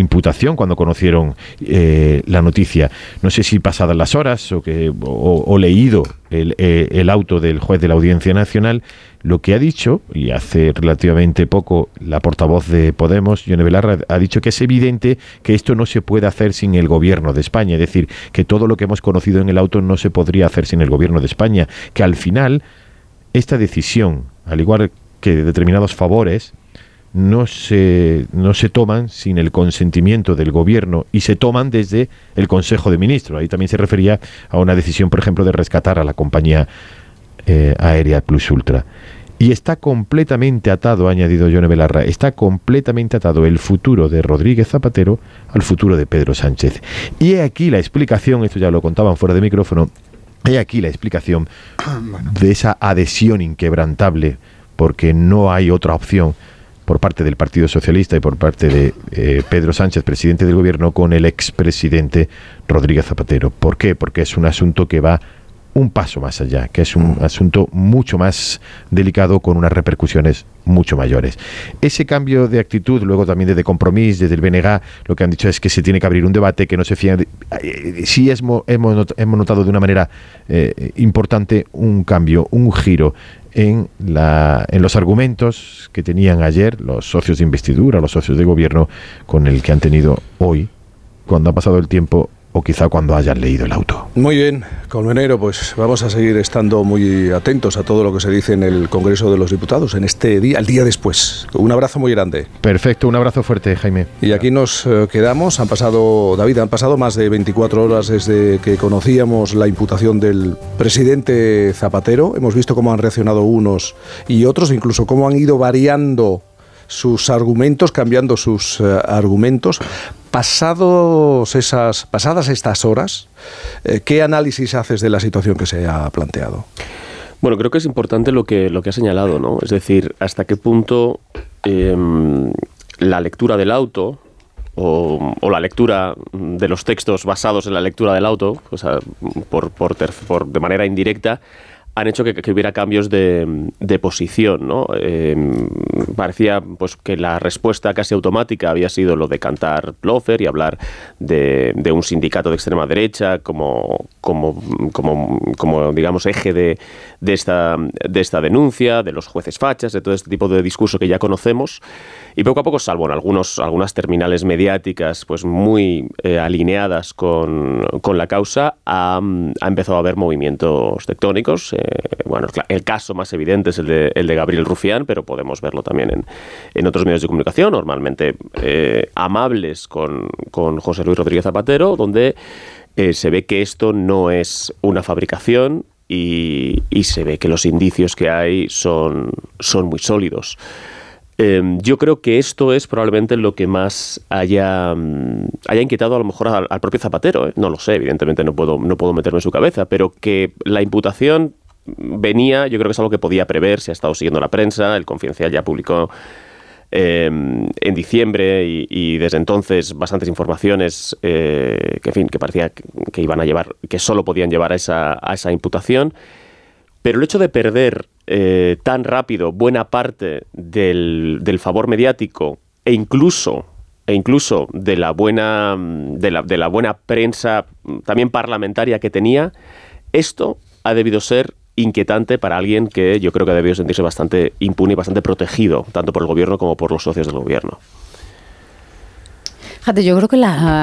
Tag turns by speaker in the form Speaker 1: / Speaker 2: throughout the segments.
Speaker 1: imputación cuando conocieron la noticia. No sé si pasadas las horas o leído el auto del juez de la Audiencia Nacional, lo que ha dicho, y hace relativamente poco la portavoz de Podemos, Yone Belarra, ha dicho que es evidente que esto no se puede hacer sin el gobierno de España, es decir, que todo lo que hemos conocido en el auto no se podría hacer sin el gobierno de España, que al final esta decisión, al igual que determinados favores, no se toman sin el consentimiento del gobierno y se toman desde el Consejo de Ministros. Ahí también se refería a una decisión, por ejemplo, de rescatar a la compañía aérea Plus Ultra. Y está completamente atado, ha añadido Yone Belarra, está completamente atado el futuro de Rodríguez Zapatero al futuro de Pedro Sánchez. Y he aquí la explicación, esto ya lo contaban fuera de micrófono, he aquí la explicación de esa adhesión inquebrantable, porque no hay otra opción por parte del Partido Socialista y por parte de Pedro Sánchez, presidente del gobierno, con el expresidente Rodríguez Zapatero. ¿Por qué? Porque es un asunto que va un paso más allá, que es un asunto mucho más delicado con unas repercusiones mucho mayores. Ese cambio de actitud, luego también desde Compromís, desde el BNG, lo que han dicho es que se tiene que abrir un debate, que no se fían. Sí hemos notado de una manera importante un cambio, un giro en los argumentos que tenían ayer los socios de investidura, los socios de gobierno, con el que han tenido hoy, cuando ha pasado el tiempo, o quizá cuando hayan leído el auto.
Speaker 2: Muy bien, Colmenero, pues vamos a seguir estando muy atentos a todo lo que se dice en el Congreso de los Diputados, en este día, el día después. Un abrazo muy grande.
Speaker 1: Perfecto, un abrazo fuerte, Jaime.
Speaker 2: Y aquí nos quedamos. Han pasado más de 24 horas desde que conocíamos la imputación del presidente Zapatero. Hemos visto cómo han reaccionado unos y otros, incluso cómo han ido variando sus argumentos, cambiando sus argumentos. Pasadas estas horas, ¿qué análisis haces de la situación que se ha planteado?
Speaker 3: Bueno, creo que es importante lo que ha señalado, ¿no? Es decir, hasta qué punto la lectura del auto o la lectura de los textos basados en la lectura del auto, o sea, de manera indirecta, han hecho que hubiera cambios de posición, ¿no? Parecía pues que la respuesta casi automática había sido lo de cantar Plofer y hablar de un sindicato de extrema derecha como digamos eje de esta denuncia, de los jueces fachas, de todo este tipo de discurso que ya conocemos, y poco a poco, salvo en algunas terminales mediáticas pues muy alineadas con la causa, ha empezado a haber movimientos tectónicos. Bueno, el caso más evidente es el de Gabriel Rufián, pero podemos verlo también en otros medios de comunicación, normalmente amables con José Luis Rodríguez Zapatero, donde se ve que esto no es una fabricación y se ve que los indicios que hay son muy sólidos. Yo creo que esto es probablemente lo que más haya inquietado a lo mejor al propio Zapatero. No lo sé, evidentemente no puedo meterme en su cabeza, pero que la imputación venía, yo creo que es algo que podía prever, se ha estado siguiendo la prensa, el Confidencial ya publicó en diciembre y desde entonces bastantes informaciones que parecía que iban a llevar, que solo podían llevar a esa imputación. Pero el hecho de perder tan rápido buena parte del favor mediático e incluso de la buena prensa también parlamentaria que tenía, esto ha debido ser inquietante para alguien que yo creo que ha debido sentirse bastante impune y bastante protegido, tanto por el gobierno como por los socios del gobierno.
Speaker 4: Fíjate, yo creo que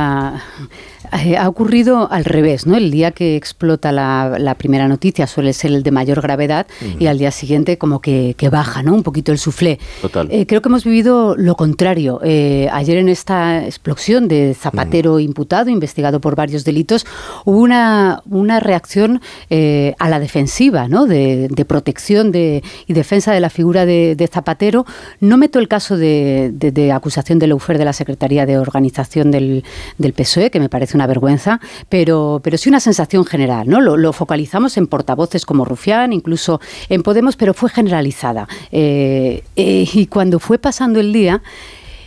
Speaker 4: ha ocurrido al revés, ¿no? El día que explota la primera noticia suele ser el de mayor gravedad y al día siguiente como que baja, ¿no? Un poquito el suflé.
Speaker 3: Total.
Speaker 4: Creo que hemos vivido lo contrario. Ayer en esta explosión de Zapatero imputado, investigado por varios delitos, hubo una reacción a la defensiva, ¿no? De protección y defensa de la figura de Zapatero. No meto el caso de acusación de Lawfare de la Secretaría de Organización del PSOE, que me parece una vergüenza, pero sí una sensación general, ¿no? Lo focalizamos en portavoces como Rufián, incluso en Podemos, pero fue generalizada. Y cuando fue pasando el día,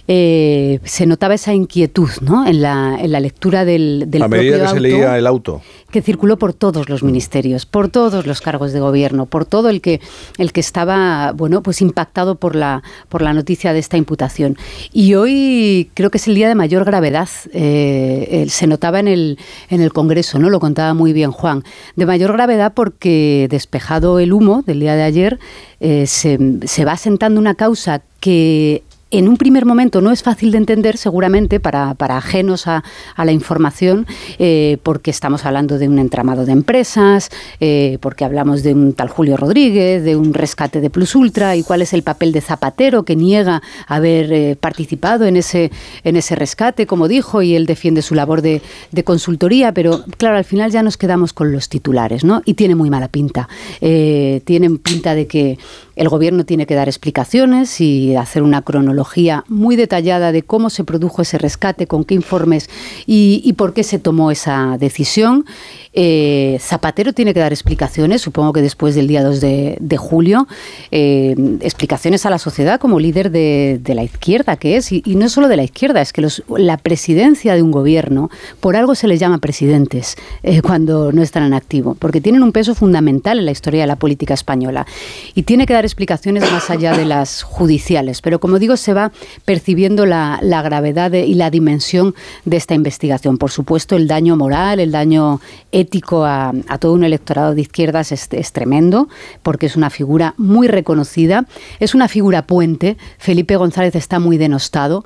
Speaker 4: se notaba esa inquietud, ¿no?, en la lectura del propio auto. A medida
Speaker 2: que se leía el auto.
Speaker 4: Que circuló por todos los ministerios, por todos los cargos de gobierno, por todo el que estaba, bueno, pues impactado por la noticia de esta imputación. Y hoy creo que es el día de mayor gravedad. Se notaba en el Congreso, ¿no? Lo contaba muy bien Juan. De mayor gravedad porque, despejado el humo del día de ayer, se va asentando una causa que en un primer momento no es fácil de entender, seguramente, para ajenos a la información, porque estamos hablando de un entramado de empresas, porque hablamos de un tal Julio Rodríguez, de un rescate de Plus Ultra, y cuál es el papel de Zapatero, que niega haber participado en ese rescate, como dijo, y él defiende su labor de consultoría, pero claro, al final ya nos quedamos con los titulares, ¿no? Y tiene muy mala pinta. Tienen pinta de que el Gobierno tiene que dar explicaciones y hacer una cronología muy detallada de cómo se produjo ese rescate, con qué informes y por qué se tomó esa decisión. Zapatero tiene que dar explicaciones, supongo que después del día 2 de julio, explicaciones a la sociedad como líder de la izquierda que es, y no solo de la izquierda, es que la presidencia de un gobierno, por algo se les llama presidentes cuando no están en activo, porque tienen un peso fundamental en la historia de la política española, y tiene que dar explicaciones más allá de las judiciales, pero como digo, se va percibiendo la gravedad y la dimensión de esta investigación. Por supuesto, el daño moral, el daño ético a todo un electorado de izquierdas es tremendo, porque es una figura muy reconocida, es una figura puente. Felipe González está muy denostado,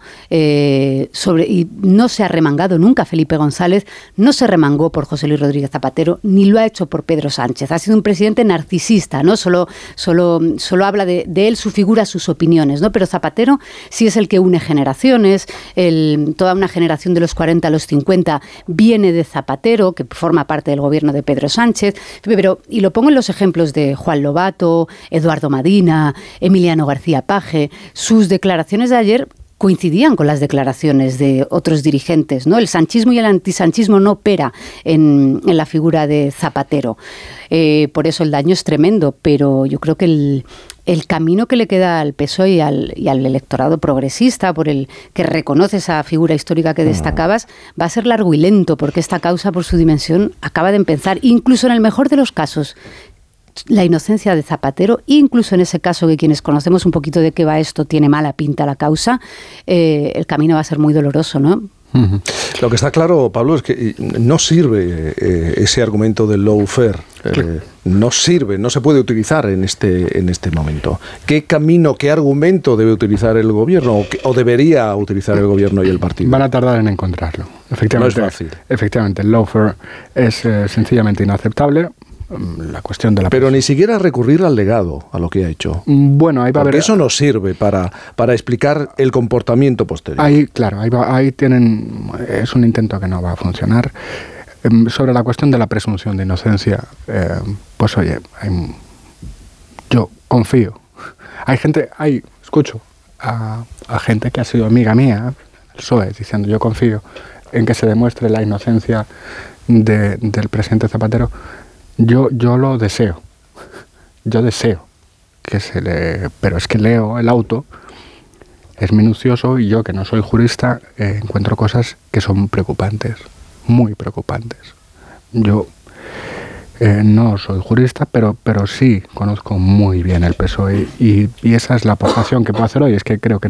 Speaker 4: y no se ha remangado nunca. Felipe González no se remangó por José Luis Rodríguez Zapatero, ni lo ha hecho por Pedro Sánchez. Ha sido un presidente narcisista, ¿no? Solo habla de él, su figura, sus opiniones, ¿no? Pero Zapatero sí es el que une generaciones. Toda una generación de los 40 a los 50 viene de Zapatero, que forma parte del gobierno de Pedro Sánchez, y lo pongo en los ejemplos de Juan Lobato, Eduardo Madina, Emiliano García Paje. Sus declaraciones de ayer coincidían con las declaraciones de otros dirigentes, ¿no? El sanchismo y el antisanchismo no opera en la figura de Zapatero. Por eso el daño es tremendo, pero yo creo que el camino que le queda al PSOE y al electorado progresista, por el que reconoce esa figura histórica que destacabas, va a ser largo y lento, porque esta causa, por su dimensión, acaba de empezar. Incluso en el mejor de los casos, la inocencia de Zapatero, incluso en ese caso que quienes conocemos un poquito de qué va esto, tiene mala pinta la causa, el camino va a ser muy doloroso, ¿no?
Speaker 2: Lo que está claro, Pablo, es que no sirve ese argumento del lawfare. No sirve, no se puede utilizar en este momento. ¿Qué camino, qué argumento debe utilizar el gobierno o debería utilizar el gobierno y el partido?
Speaker 5: Van a tardar en encontrarlo. Efectivamente,
Speaker 2: no es fácil.
Speaker 5: Efectivamente, el lawfare es sencillamente inaceptable. La cuestión de la
Speaker 2: Pero ni siquiera recurrir al legado, a lo que ha hecho.
Speaker 5: Bueno, ahí va a haber...
Speaker 2: eso no sirve para explicar el comportamiento posterior.
Speaker 5: Ahí tienen... Es un intento que no va a funcionar. Sobre la cuestión de la presunción de inocencia, pues oye, yo confío. Escucho a gente que ha sido amiga mía, el PSOE, diciendo yo confío en que se demuestre la inocencia del presidente Zapatero. Yo lo deseo. Yo deseo que pero es que leo el auto, es minucioso, y yo, que no soy jurista, encuentro cosas que son preocupantes, muy preocupantes. Yo no soy jurista, pero sí conozco muy bien el PSOE, y esa es la aportación que puedo hacer hoy. Es que creo que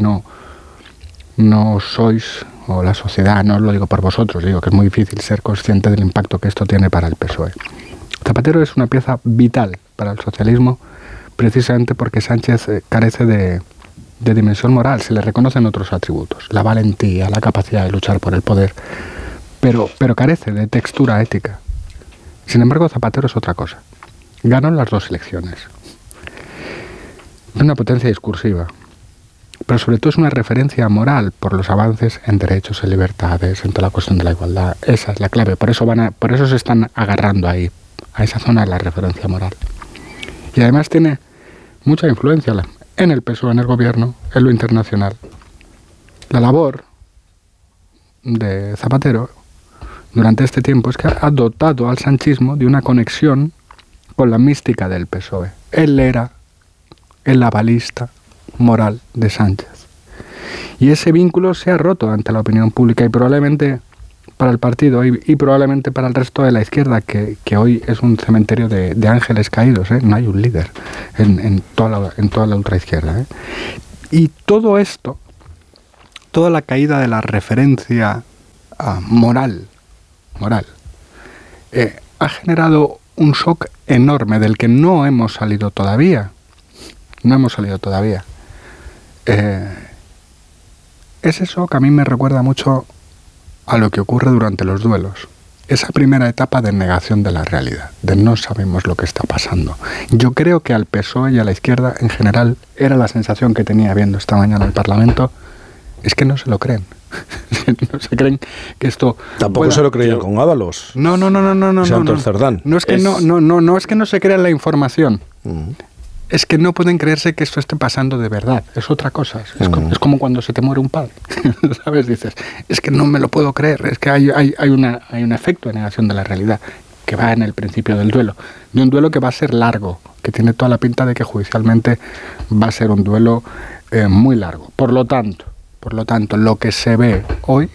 Speaker 5: no sois, o la sociedad, no lo digo por vosotros, digo que es muy difícil ser consciente del impacto que esto tiene para el PSOE. Zapatero es una pieza vital para el socialismo, precisamente porque Sánchez carece de dimensión moral. Se le reconocen otros atributos, la valentía, la capacidad de luchar por el poder, pero carece de textura ética. Sin embargo, Zapatero es otra cosa. Ganó las 2 elecciones. Es una potencia discursiva, pero sobre todo es una referencia moral por los avances en derechos, en libertades, en toda la cuestión de la igualdad. Esa es la clave. Por eso se están agarrando ahí, a esa zona de la referencia moral. Y además tiene mucha influencia en el PSOE, en el gobierno, en lo internacional. La labor de Zapatero durante este tiempo es que ha dotado al sanchismo de una conexión con la mística del PSOE. Él era el avalista moral de Sánchez. Y ese vínculo se ha roto ante la opinión pública y probablemente para el partido y probablemente para el resto de la izquierda, que hoy es un cementerio de ángeles caídos, ¿eh? No hay un líder en toda la ultraizquierda, ¿eh? Y todo esto, toda la caída de la referencia moral, ha generado un shock enorme del que no hemos salido todavía. Ese shock a mí me recuerda mucho a lo que ocurre durante los duelos. Esa primera etapa de negación de la realidad, de no sabemos lo que está pasando. Yo creo que al PSOE y a la izquierda en general era la sensación que tenía viendo esta mañana el Parlamento, es que no se lo creen. No se creen que esto...
Speaker 2: Tampoco se lo creían con Ábalos.
Speaker 5: No.
Speaker 2: Santos Cerdán.
Speaker 5: No es que no es que no se crean la información. Es que no pueden creerse que esto esté pasando de verdad. Es otra cosa. Es como cuando se te muere un padre. ¿Sabes? Dices, es que no me lo puedo creer. Es que hay un efecto de negación de la realidad que va en el principio del duelo. De un duelo que va a ser largo, que tiene toda la pinta de que judicialmente va a ser un duelo muy largo. Por lo tanto, lo que se ve hoy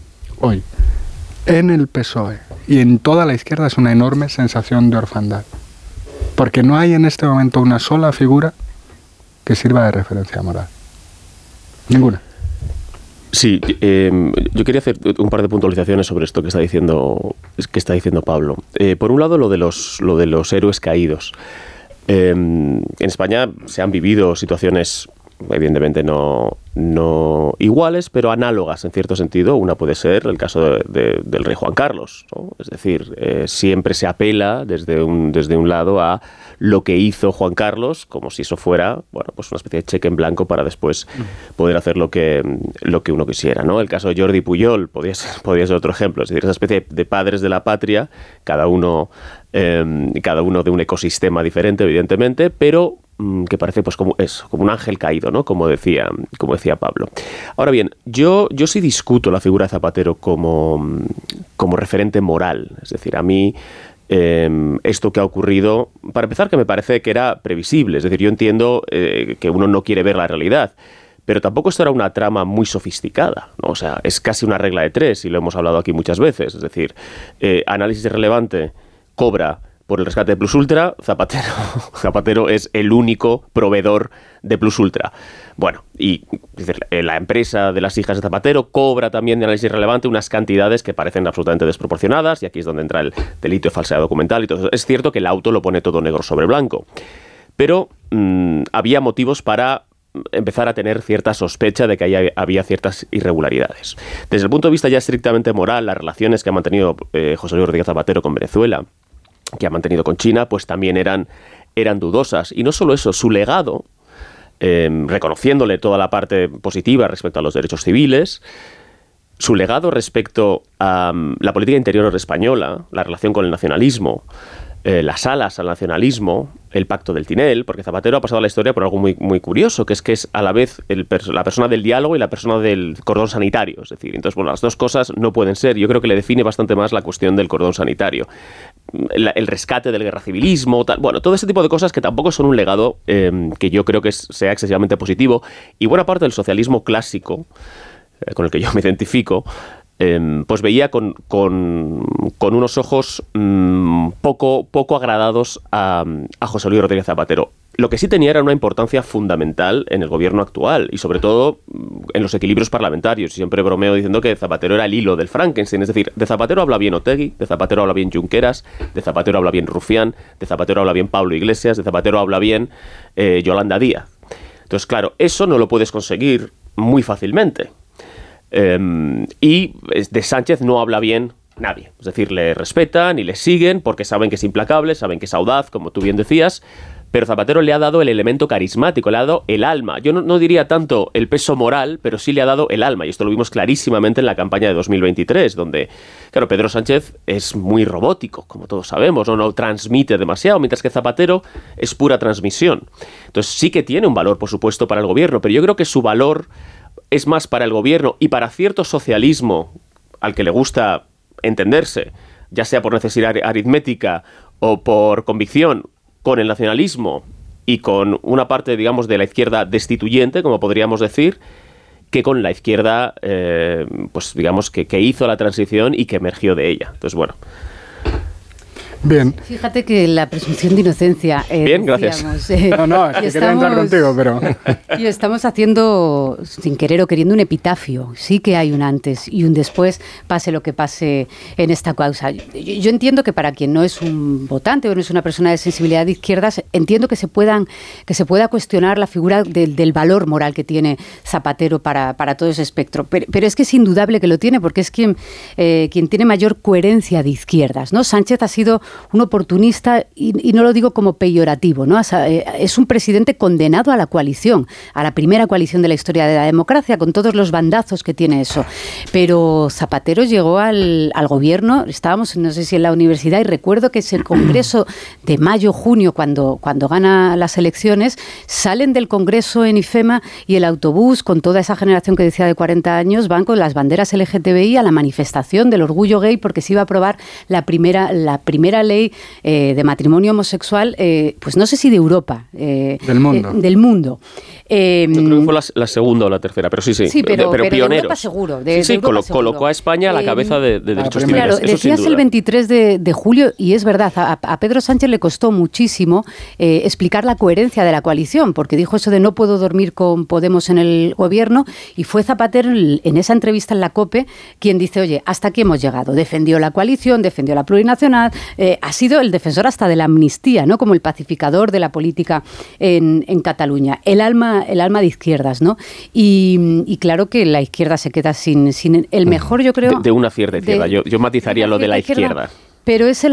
Speaker 5: en el PSOE y en toda la izquierda es una enorme sensación de orfandad. Porque no hay en este momento una sola figura que sirva de referencia moral. Ninguna.
Speaker 3: Sí, yo quería hacer un par de puntualizaciones sobre esto que está diciendo Pablo. Por un lado, lo de los héroes caídos. En España se han vivido situaciones, evidentemente no iguales, pero análogas en cierto sentido. Una puede ser el caso del rey Juan Carlos, ¿no? Es decir, siempre se apela desde un lado a lo que hizo Juan Carlos, como si eso fuera, bueno, pues una especie de cheque en blanco para después poder hacer lo que uno quisiera, ¿no? El caso de Jordi Pujol podría ser otro ejemplo. Es decir, esa especie de padres de la patria, cada uno de un ecosistema diferente, evidentemente, pero que parece pues como un ángel caído, ¿no? Como decía Pablo. Ahora bien, yo sí discuto la figura de Zapatero como referente moral. Es decir, a mí esto que ha ocurrido, para empezar, que me parece que era previsible. Es decir, yo entiendo que uno no quiere ver la realidad, pero tampoco esto era una trama muy sofisticada, ¿no? O sea, es casi una regla de tres y lo hemos hablado aquí muchas veces. Es decir, análisis irrelevante cobra por el rescate de Plus Ultra, Zapatero es el único proveedor de Plus Ultra. Bueno, y es decir, la empresa de las hijas de Zapatero cobra también de análisis relevante unas cantidades que parecen absolutamente desproporcionadas, y aquí es donde entra el delito de falsedad documental y todo eso. Es cierto que el auto lo pone todo negro sobre blanco, pero había motivos para empezar a tener cierta sospecha de que ahí había ciertas irregularidades. Desde el punto de vista ya estrictamente moral, las relaciones que ha mantenido José Luis Rodríguez Zapatero con Venezuela, que ha mantenido con China, pues también eran dudosas. Y no solo eso, su legado, reconociéndole toda la parte positiva respecto a los derechos civiles, su legado respecto a la política interior española, la relación con el nacionalismo, las alas al nacionalismo, el pacto del Tinel, porque Zapatero ha pasado a la historia por algo muy, muy curioso, que es a la vez la persona del diálogo y la persona del cordón sanitario. Es decir, entonces, bueno, las dos cosas no pueden ser. Yo creo que le define bastante más la cuestión del cordón sanitario. El rescate del guerracivilismo, tal. Bueno, todo ese tipo de cosas que tampoco son un legado que yo creo que sea excesivamente positivo. Y buena parte del socialismo clásico, con el que yo me identifico, pues veía con unos ojos poco agradados a José Luis Rodríguez Zapatero. Lo que sí tenía era una importancia fundamental en el gobierno actual y sobre todo en los equilibrios parlamentarios. Siempre bromeo diciendo que Zapatero era el hilo del Frankenstein. Es decir, de Zapatero habla bien Otegi, de Zapatero habla bien Junqueras, de Zapatero habla bien Rufián, de Zapatero habla bien Pablo Iglesias, de Zapatero habla bien Yolanda Díaz. Entonces, claro, eso no lo puedes conseguir muy fácilmente. Y de Sánchez no habla bien nadie. Es decir, le respetan y le siguen porque saben que es implacable, saben que es audaz, como tú bien decías, pero Zapatero le ha dado el elemento carismático, le ha dado el alma. Yo no diría tanto el peso moral, pero sí le ha dado el alma, y esto lo vimos clarísimamente en la campaña de 2023, donde, claro, Pedro Sánchez es muy robótico, como todos sabemos, no transmite demasiado, mientras que Zapatero es pura transmisión. Entonces sí que tiene un valor, por supuesto, para el gobierno, pero yo creo que su valor es más para el gobierno y para cierto socialismo al que le gusta entenderse, ya sea por necesidad aritmética o por convicción, con el nacionalismo y con una parte, digamos, de la izquierda destituyente, como podríamos decir, que con la izquierda, pues digamos que hizo la transición y que emergió de ella. Entonces, bueno.
Speaker 5: Bien.
Speaker 4: Fíjate que la presunción de inocencia...
Speaker 3: Bien, gracias.
Speaker 5: No, es que quería entrar contigo, pero...
Speaker 4: Y estamos haciendo, sin querer o queriendo, un epitafio. Sí que hay un antes y un después, pase lo que pase en esta causa. Yo entiendo que para quien no es un votante o no es una persona de sensibilidad de izquierdas, entiendo que se pueda cuestionar la figura del valor moral que tiene Zapatero para todo ese espectro. Pero es que es indudable que lo tiene, porque es quien tiene mayor coherencia de izquierdas, ¿no? Sánchez ha sido un oportunista, y no lo digo como peyorativo, ¿no? Es un presidente condenado a la coalición, a la primera coalición de la historia de la democracia, con todos los bandazos que tiene eso. Pero Zapatero llegó al gobierno, estábamos, no sé si en la universidad, y recuerdo que es el Congreso de mayo-junio, cuando gana las elecciones, salen del Congreso en IFEMA y el autobús, con toda esa generación que decía de 40 años, van con las banderas LGTBI a la manifestación del orgullo gay, porque se iba a aprobar la primera ley de matrimonio homosexual, pues no sé si de Europa.
Speaker 5: Del mundo.
Speaker 4: Del mundo.
Speaker 3: Yo creo que fue la segunda o la tercera, pero sí.
Speaker 4: Sí, pero
Speaker 3: pioneros.
Speaker 4: De Europa seguro.
Speaker 3: Colocó a España a la cabeza de derechos civiles.
Speaker 4: Claro, decías el 23 de julio, y es verdad, a Pedro Sánchez le costó muchísimo explicar la coherencia de la coalición, porque dijo eso de no puedo dormir con Podemos en el gobierno, y fue Zapatero en esa entrevista en la COPE quien dice, oye, hasta aquí hemos llegado. Defendió la coalición, defendió la plurinacional, ha sido el defensor hasta de la amnistía, ¿no? Como el pacificador de la política en Cataluña. El alma de izquierdas, ¿no? Y claro que la izquierda se queda sin el mejor, yo creo...
Speaker 3: De una cierta izquierda. Yo matizaría lo de la izquierda.
Speaker 4: Pero es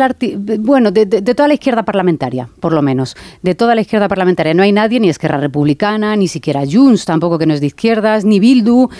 Speaker 4: de toda la izquierda parlamentaria, por lo menos. De toda la izquierda parlamentaria. No hay nadie, ni Esquerra Republicana, ni siquiera Junts, tampoco, que no es de izquierdas, ni Bildu,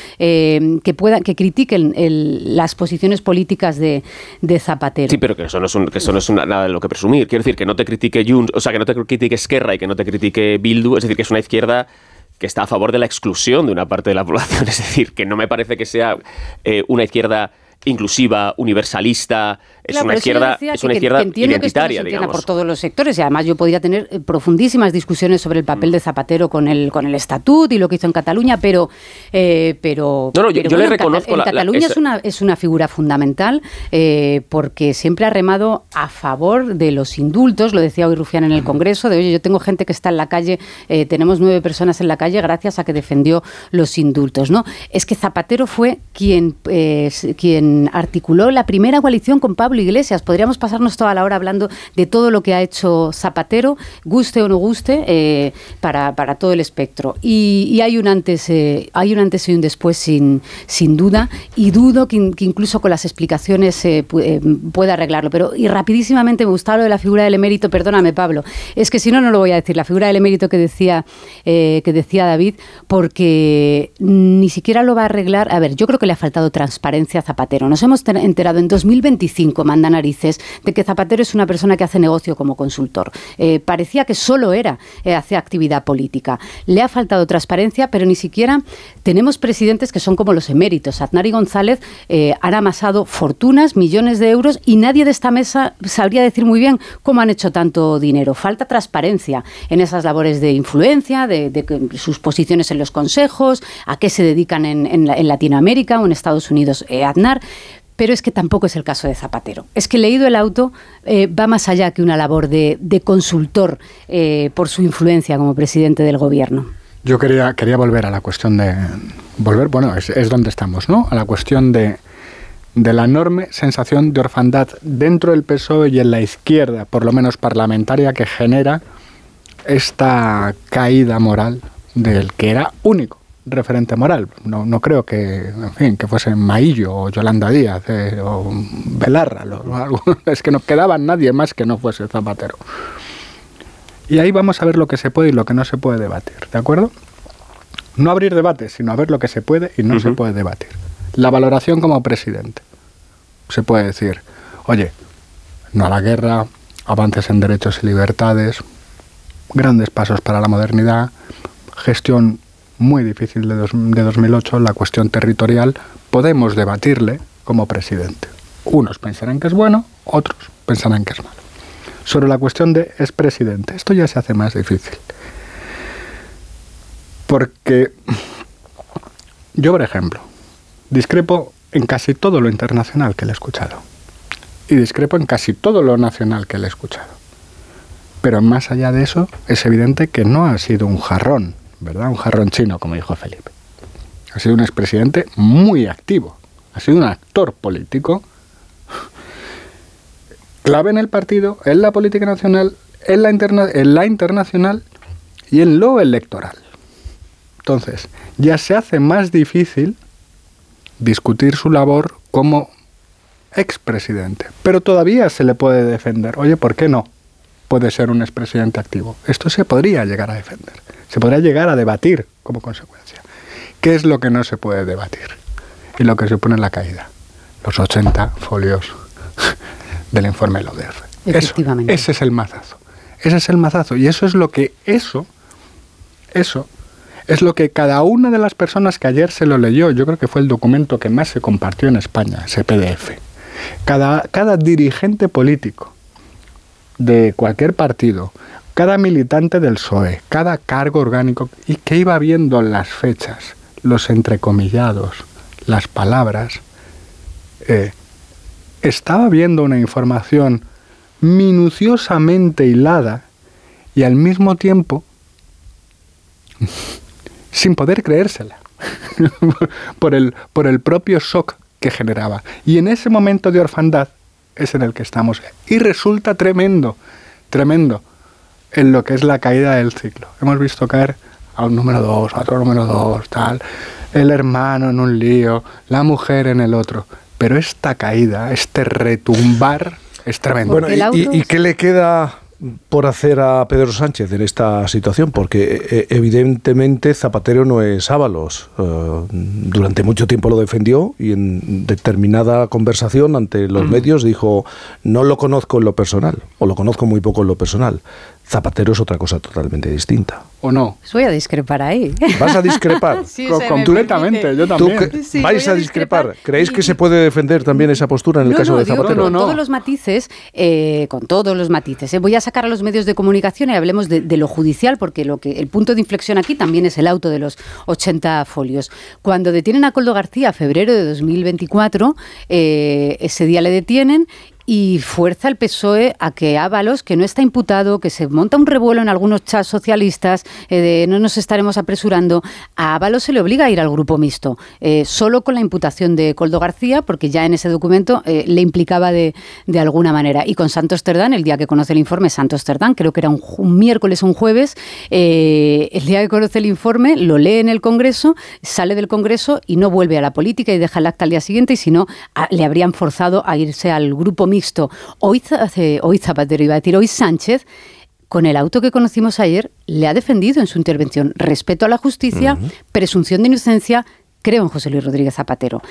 Speaker 4: que critiquen las posiciones políticas de Zapatero.
Speaker 3: Sí, pero que eso no es nada de lo que presumir. Quiero decir, que no te critique Junts, o sea, que no te critique Esquerra y que no te critique Bildu, es decir, que es una izquierda que está a favor de la exclusión de una parte de la población. Es decir, que no me parece que sea una izquierda inclusiva, universalista, es una izquierda identitaria, digamos.
Speaker 4: Por todos los sectores, y además yo podría tener profundísimas discusiones sobre el papel de Zapatero con el Estatut y lo que hizo en Cataluña, pero
Speaker 3: yo le reconozco
Speaker 4: en Cataluña es una figura fundamental, porque siempre ha remado a favor de los indultos. Lo decía hoy Rufián en el Congreso, de oye, yo tengo gente que está en la calle, tenemos 9 personas en la calle gracias a que defendió los indultos, ¿no? Es que Zapatero fue quien articuló la primera coalición con Pablo Iglesias. Podríamos pasarnos toda la hora hablando de todo lo que ha hecho Zapatero, guste o no guste, para todo el espectro. Y hay un antes y un después sin duda, y dudo que incluso con las explicaciones pueda arreglarlo. Pero, y rapidísimamente, me gustaba lo de la figura del emérito, perdóname, Pablo, es que si no lo voy a decir, la figura del emérito que decía David, porque ni siquiera lo va a arreglar. A ver, yo creo que le ha faltado transparencia a Zapatero. Nos hemos enterado en 2025, manda narices, de que Zapatero es una persona que hace negocio como consultor. Parecía que solo hacía actividad política. Le ha faltado transparencia, pero ni siquiera tenemos presidentes que son como los eméritos. Aznar y González han amasado fortunas, millones de euros, y nadie de esta mesa sabría decir muy bien cómo han hecho tanto dinero. Falta transparencia en esas labores de influencia, de sus posiciones en los consejos, a qué se dedican en Latinoamérica o en Estados Unidos. Aznar, pero es que tampoco es el caso de Zapatero. Es que leído el auto va más allá que una labor de consultor por su influencia como presidente del gobierno.
Speaker 5: Yo quería volver a la cuestión de... es donde estamos, ¿no? A la cuestión de la enorme sensación de orfandad dentro del PSOE y en la izquierda, por lo menos parlamentaria, que genera esta caída moral del que era único referente moral. No creo que fuese Maillo o Yolanda Díaz o Belarra, es que no quedaba nadie más que no fuese Zapatero. Y ahí vamos a ver lo que se puede y lo que no se puede debatir, ¿de acuerdo? No abrir debates, sino a ver lo que se puede y no se puede debatir. La valoración como presidente. Se puede decir, oye, no a la guerra, avances en derechos y libertades, grandes pasos para la modernidad, gestión muy difícil de 2008, la cuestión territorial, podemos debatirle como presidente. Unos pensarán que es bueno, otros pensarán que es malo. Sobre la cuestión de es presidente, esto ya se hace más difícil. Porque Yo, por ejemplo, discrepo en casi todo lo internacional que le he escuchado. Y discrepo en casi todo lo nacional que le he escuchado. Pero más allá de eso, es evidente que no ha sido un jarrón, ¿verdad? Un jarrón chino, como dijo Felipe. Ha sido un expresidente muy activo. Ha sido un actor político clave en el partido, en la política nacional, en la internacional y en lo electoral. Entonces, ya se hace más difícil discutir su labor como expresidente. Pero todavía se le puede defender. Oye, ¿por qué no puede ser un expresidente activo? Esto se podría llegar a defender. Se podría llegar a debatir como consecuencia. ¿Qué es lo que no se puede debatir? Y lo que supone la caída. Los 80 folios del informe Lauder.
Speaker 4: Efectivamente.
Speaker 5: Ese es el mazazo. Ese es el mazazo. Y eso es lo que... Eso es lo que cada una de las personas que ayer se lo leyó, yo creo que fue el documento que más se compartió en España, ese PDF. Cada dirigente político de cualquier partido, cada militante del PSOE, cada cargo orgánico, y que iba viendo las fechas, los entrecomillados, las palabras, estaba viendo una información minuciosamente hilada y al mismo tiempo sin poder creérsela por el propio shock que generaba. Y en ese momento de orfandad es en el que estamos. Y resulta tremendo en lo que es la caída del ciclo. Hemos visto caer a un número 2, a otro número 2, tal, el hermano en un lío, la mujer en el otro. Pero esta caída, este retumbar, es tremendo.
Speaker 2: Bueno, ¿y qué le queda por hacer a Pedro Sánchez en esta situación? Porque evidentemente Zapatero no es Ábalos. Durante mucho tiempo lo defendió y en determinada conversación ante los medios dijo: no lo conozco en lo personal, o lo conozco muy poco en lo personal. Zapatero es otra cosa totalmente distinta.
Speaker 5: ¿O no?
Speaker 4: Voy a discrepar ahí.
Speaker 2: ¿Vas a discrepar?
Speaker 4: Sí,
Speaker 5: completamente, yo también.
Speaker 2: Sí, ¿vais a discrepar? ¿Creéis que se puede defender también esa postura en el caso de Zapatero?
Speaker 4: Con todos los matices, voy a sacar a los medios de comunicación y hablemos de lo judicial, porque el punto de inflexión aquí también es el auto de los 80 folios. Cuando detienen a Koldo García, febrero de 2024, ese día le detienen y fuerza el PSOE a que Ábalos, que no está imputado, que se monta un revuelo en algunos chats socialistas, de no nos estaremos apresurando, a Ábalos se le obliga a ir al grupo mixto, solo con la imputación de Koldo García, porque ya en ese documento le implicaba de alguna manera. Y con Santos Cerdán, el día que conoce el informe, Santos Cerdán, creo que era un miércoles o un jueves, el día que conoce el informe, lo lee en el Congreso, sale del Congreso y no vuelve a la política y deja el acta al día siguiente, y si no, le habrían forzado a irse al grupo mixto. Hoy Zapatero, iba a decir, hoy Sánchez, con el auto que conocimos ayer, le ha defendido en su intervención respeto a la justicia, presunción de inocencia, creo en José Luis Rodríguez Zapatero.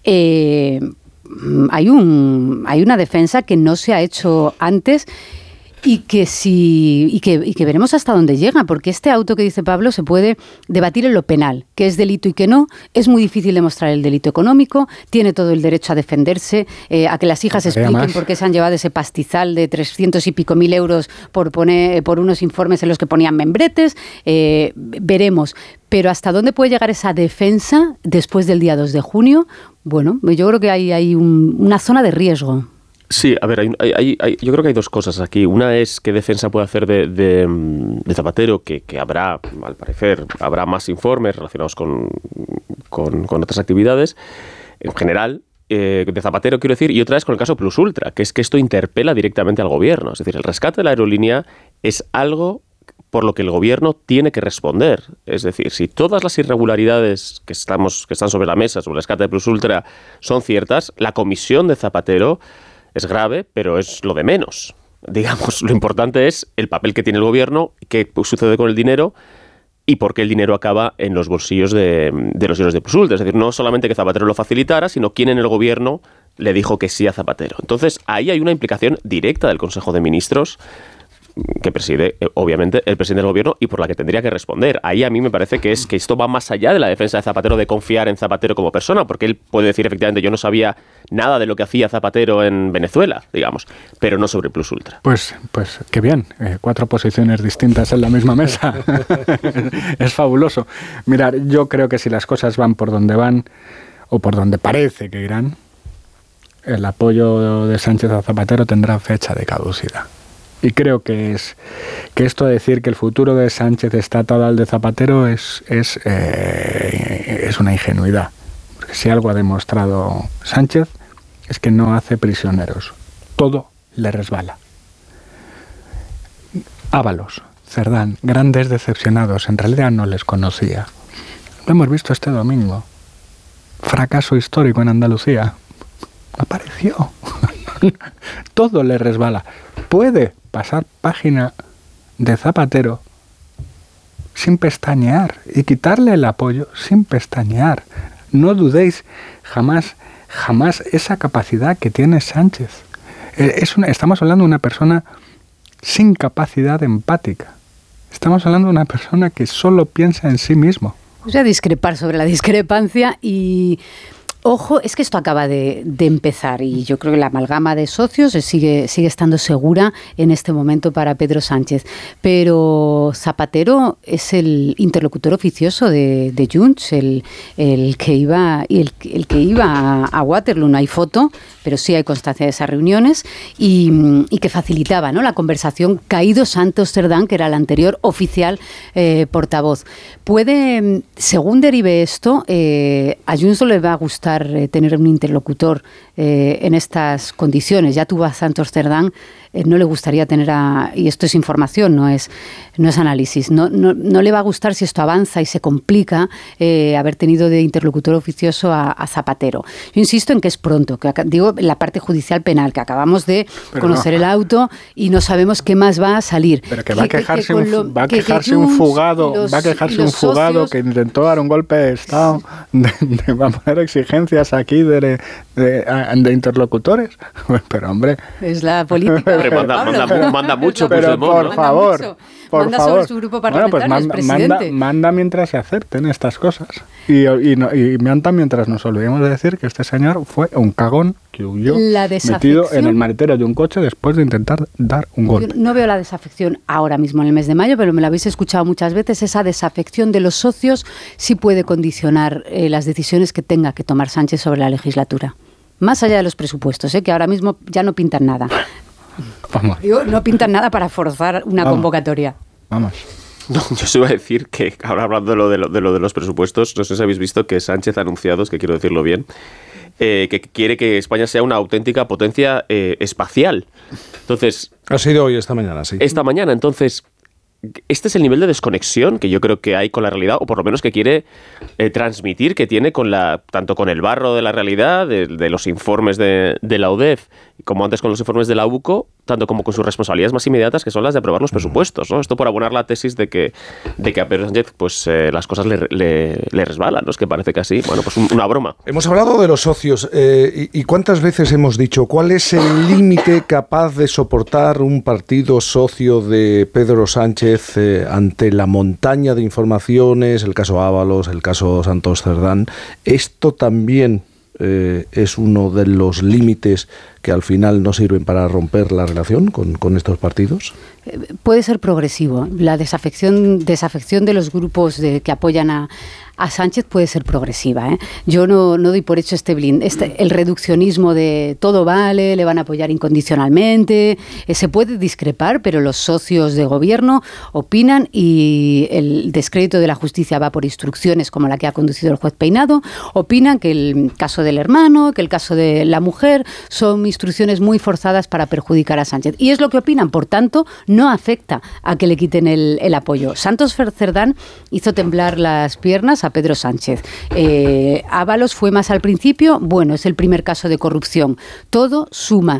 Speaker 4: Hay una defensa que no se ha hecho antes y que veremos hasta dónde llega, porque este auto que dice Pablo se puede debatir en lo penal, qué es delito y qué no. Es muy difícil demostrar el delito económico, tiene todo el derecho a defenderse, a que las hijas expliquen por qué se han llevado ese pastizal de 300 y pico mil euros por unos informes en los que ponían membretes. Veremos. Pero ¿hasta dónde puede llegar esa defensa después del día 2 de junio? Bueno, yo creo que hay una zona de riesgo.
Speaker 3: Sí, a ver, yo creo que hay dos cosas aquí. Una es qué defensa puede hacer de Zapatero, que habrá, al parecer, habrá más informes relacionados con otras actividades en general, de Zapatero quiero decir, y otra es con el caso Plus Ultra, que es que esto interpela directamente al gobierno. Es decir, el rescate de la aerolínea es algo por lo que el gobierno tiene que responder. Es decir, si todas las irregularidades que están sobre la mesa sobre el rescate de Plus Ultra son ciertas, la comisión de Zapatero es grave, pero es lo de menos. Digamos, lo importante es el papel que tiene el gobierno, qué sucede con el dinero y por qué el dinero acaba en los bolsillos de los señores de Plus Ultra. Es decir, no solamente que Zapatero lo facilitara, sino quién en el gobierno le dijo que sí a Zapatero. Entonces, ahí hay una implicación directa del Consejo de Ministros que preside, obviamente, el presidente del gobierno y por la que tendría que responder. Ahí a mí me parece que esto va más allá de la defensa de Zapatero, de confiar en Zapatero como persona, porque él puede decir efectivamente yo no sabía nada de lo que hacía Zapatero en Venezuela, digamos, pero no sobre Plus Ultra.
Speaker 5: Pues qué bien, 4 posiciones distintas en la misma mesa. Es fabuloso. Mirad, yo creo que si las cosas van por donde van, o por donde parece que irán, el apoyo de Sánchez a Zapatero tendrá fecha de caducidad. Y creo que esto de decir que el futuro de Sánchez está atado al de Zapatero es una ingenuidad. Porque si algo ha demostrado Sánchez es que no hace prisioneros. Todo le resbala. Ábalos, Cerdán, grandes decepcionados, en realidad no les conocía. Lo hemos visto este domingo. Fracaso histórico en Andalucía. Apareció. Todo le resbala. Puede pasar página de Zapatero sin pestañear y quitarle el apoyo sin pestañear. No dudéis jamás esa capacidad que tiene Sánchez. Estamos hablando de una persona sin capacidad empática. Estamos hablando de una persona que solo piensa en sí mismo.
Speaker 4: O sea, discrepar sobre la discrepancia y... Ojo, es que esto acaba de empezar y yo creo que la amalgama de socios sigue estando segura en este momento para Pedro Sánchez. Pero Zapatero es el interlocutor oficioso de Junts, el que iba a Waterloo. No hay foto, pero sí hay constancia de esas reuniones y que facilitaba, ¿no?, la conversación. Caído Santos Cerdán, que era el anterior oficial portavoz. Puede, según derive esto, a Junts le va a gustar tener un interlocutor en estas condiciones. Ya tuvo a Santos Cerdán, no le gustaría tener y esto es información, no es análisis, no le va a gustar si esto avanza y se complica haber tenido de interlocutor oficioso a Zapatero. Yo insisto en que es pronto, que digo la parte judicial penal, que acabamos de conocer el auto y no sabemos qué más va a salir.
Speaker 5: Pero que va a quejarse un fugado que intentó dar un golpe de Estado, va a poner exigencias aquí de interlocutores. Pero hombre,
Speaker 4: es la política.
Speaker 3: Manda mucho,
Speaker 5: pero por favor.
Speaker 4: Manda sobre su grupo parlamentario,
Speaker 5: bueno, pues manda mientras se acepten estas cosas. Y manda mientras nos olvidemos de decir que este señor fue un cagón que huyó metido en el maletero de un coche después de intentar dar un golpe.
Speaker 4: Yo no veo la desafección ahora mismo en el mes de mayo, pero me la habéis escuchado muchas veces. Esa desafección de los socios sí puede condicionar las decisiones que tenga que tomar Sánchez sobre la legislatura. Más allá de los presupuestos, que ahora mismo ya no pintan nada.
Speaker 5: Vamos.
Speaker 4: No pintan nada para forzar una convocatoria.
Speaker 5: Vamos.
Speaker 3: No, yo os iba a decir que, ahora hablando de lo de los presupuestos, no sé si habéis visto que Sánchez ha anunciado, es que quiero decirlo bien, que quiere que España sea una auténtica potencia espacial. Entonces... Ha sido hoy, esta mañana, sí. Esta mañana, entonces... Este es el nivel de desconexión que yo creo que hay con la realidad, o por lo menos que quiere transmitir, que tiene tanto con el barro de la realidad, de los informes de la UDEF, como antes con los informes de la UCO, tanto como con sus responsabilidades más inmediatas, que son las de aprobar los presupuestos, ¿no? Esto por abonar la tesis de que a Pedro Sánchez pues, las cosas le resbalan, ¿no? Es que parece que así, bueno, pues una broma.
Speaker 2: Hemos hablado de los socios, y ¿cuántas veces hemos dicho cuál es el límite capaz de soportar un partido socio de Pedro Sánchez ante la montaña de informaciones, el caso Ábalos, el caso Santos Cerdán? Esto también es uno de los límites que al final no sirven para romper la relación con estos partidos.
Speaker 4: Puede ser progresivo. La desafección de los grupos que apoyan a Sánchez puede ser progresiva. Yo no doy por hecho el reduccionismo de todo vale, le van a apoyar incondicionalmente. Se puede discrepar, pero los socios de gobierno opinan y el descrédito de la justicia va por instrucciones como la que ha conducido el juez Peinado. Opinan que el caso del hermano, que el caso de la mujer son instrucciones muy forzadas para perjudicar a Sánchez. Y es lo que opinan, por tanto, no afecta a que le quiten el apoyo. Santos Cerdán hizo temblar las piernas a Pedro Sánchez. Ábalos fue más al principio, bueno, es el primer caso de corrupción. Todo suma.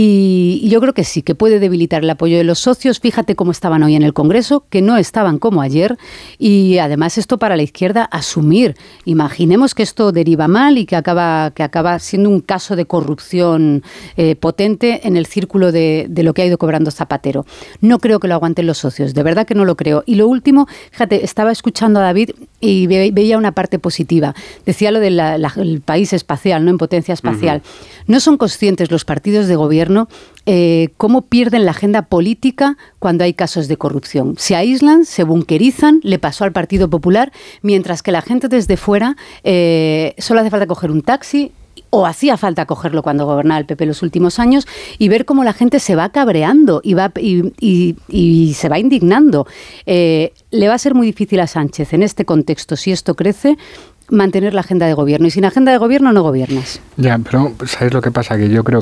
Speaker 4: Y yo creo que sí, que puede debilitar el apoyo de los socios. Fíjate cómo estaban hoy en el Congreso, que no estaban como ayer. Y además esto para la izquierda asumir. Imaginemos que esto deriva mal y que acaba siendo un caso de corrupción potente en el círculo de lo que ha ido cobrando Zapatero. No creo que lo aguanten los socios, de verdad que no lo creo. Y lo último, fíjate, estaba escuchando a David y veía una parte positiva. Decía lo del país espacial, ¿no? En potencia espacial. No son conscientes los partidos de gobierno cómo pierden la agenda política cuando hay casos de corrupción. Se aíslan, se bunkerizan, le pasó al Partido Popular, mientras que la gente desde fuera solo hace falta coger un taxi, o hacía falta cogerlo cuando gobernaba el PP los últimos años, y ver cómo la gente se va cabreando y se va indignando. Le va a ser muy difícil a Sánchez en este contexto, si esto crece, mantener la agenda de gobierno. Y sin agenda de gobierno no gobiernas.
Speaker 5: Ya, pero ¿sabéis lo que pasa? Que yo creo